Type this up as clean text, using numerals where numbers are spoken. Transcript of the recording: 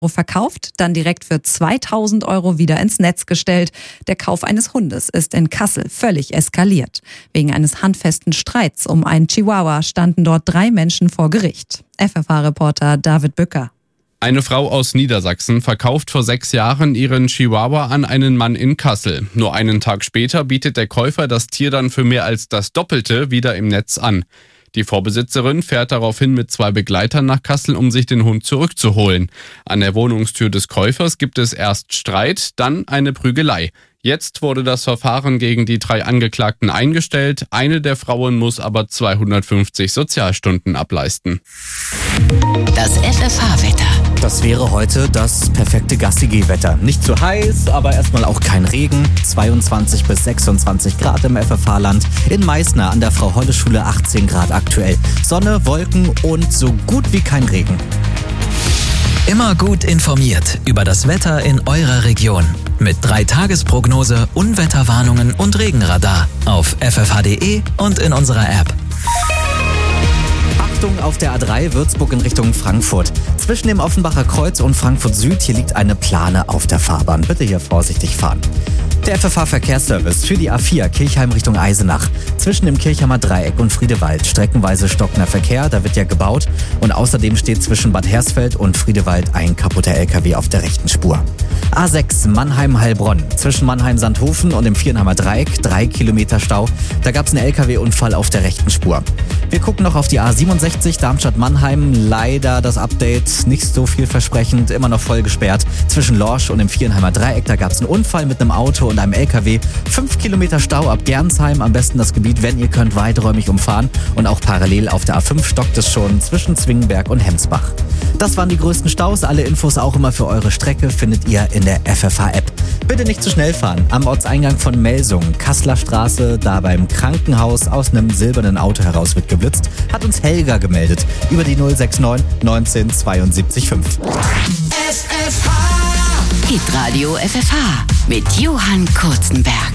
verkauft, dann direkt für 2.000 € wieder ins Netz gestellt. Der Kauf eines Hundes ist in Kassel völlig eskaliert. Wegen eines handfesten Streits um einen Chihuahua standen dort 3 Menschen vor Gericht. FFH-Reporter David Bücker. Eine Frau aus Niedersachsen verkauft vor 6 Jahren ihren Chihuahua an einen Mann in Kassel. Nur einen Tag später bietet der Käufer das Tier dann für mehr als das Doppelte wieder im Netz an. Die Vorbesitzerin fährt daraufhin mit 2 Begleitern nach Kassel, um sich den Hund zurückzuholen. An der Wohnungstür des Käufers gibt es erst Streit, dann eine Prügelei. Jetzt wurde das Verfahren gegen die 3 Angeklagten eingestellt. Eine der Frauen muss aber 250 Sozialstunden ableisten. Das FFH-Wetter. Das wäre heute das perfekte Gassi-Geh-Wetter. Nicht zu heiß, aber erstmal auch kein Regen. 22 bis 26 Grad im FFH-Land. In Meißner an der Frau-Holle-Schule 18 Grad aktuell. Sonne, Wolken und so gut wie kein Regen. Immer gut informiert über das Wetter in eurer Region. Mit 3-Tages-Prognose, Unwetterwarnungen und Regenradar auf ffh.de und in unserer App. Achtung auf der A3 Würzburg in Richtung Frankfurt. Zwischen dem Offenbacher Kreuz und Frankfurt Süd, hier liegt eine Plane auf der Fahrbahn. Bitte hier vorsichtig fahren. Der FFH-Verkehrsservice für die A4 Kirchheim Richtung Eisenach. Zwischen dem Kirchheimer Dreieck und Friedewald streckenweise stockender Verkehr, da wird ja gebaut. Und außerdem steht zwischen Bad Hersfeld und Friedewald ein kaputter LKW auf der rechten Spur. A6 Mannheim-Heilbronn. Zwischen Mannheim-Sandhofen und dem Vierenheimer Dreieck 3 Kilometer Stau. Da gab es einen LKW-Unfall auf der rechten Spur. Wir gucken noch auf die A67 Darmstadt-Mannheim. Leider das Update nicht so vielversprechend, immer noch voll gesperrt. Zwischen Lorsch und dem Vierenheimer Dreieck, da gab es einen Unfall mit einem Auto und einem LKW. 5 Kilometer Stau ab Gernsheim. Am besten das Gebiet, wenn ihr könnt, weiträumig umfahren. Und auch parallel auf der A5 stockt es schon zwischen Zwingenberg und Hemsbach. Das waren die größten Staus. Alle Infos auch immer für eure Strecke findet ihr in der FFH-App. Bitte nicht zu schnell fahren. Am Ortseingang von Melsung, Kasseler Straße, da beim Krankenhaus aus einem silbernen Auto heraus wird geblitzt, hat uns Helga gemeldet über die 069 19 72 5. Hitradio FFH mit Johann Kurzenberg.